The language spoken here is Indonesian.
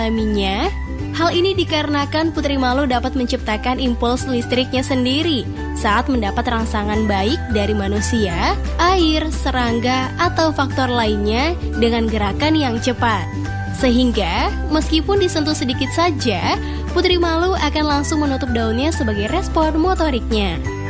mengalaminya? Hal ini dikarenakan putri malu dapat menciptakan impuls listriknya sendiri saat mendapat rangsangan baik dari manusia, air, serangga, atau faktor lainnya dengan gerakan yang cepat. Sehingga, meskipun disentuh sedikit saja, putri malu akan langsung menutup daunnya sebagai respon motoriknya.